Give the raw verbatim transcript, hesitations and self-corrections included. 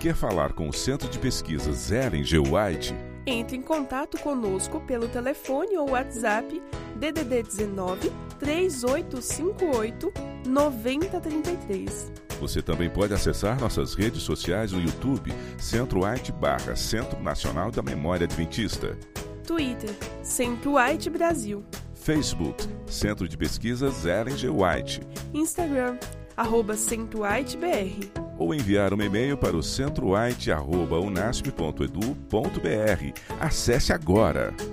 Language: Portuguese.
Quer falar com o Centro de Pesquisas Ellen G. White? Entre em contato conosco pelo telefone ou WhatsApp D D D dezenove, três oito cinco oito, nove zero três três. Você também pode acessar nossas redes sociais no YouTube, Centro White barra Centro Nacional da Memória Adventista. Twitter, Centro White Brasil. Facebook, Centro de Pesquisas Ellen G. White. Instagram, arroba Centro White B R. Ou enviar um e-mail para o centro white arroba unasp ponto edu ponto br. Acesse agora!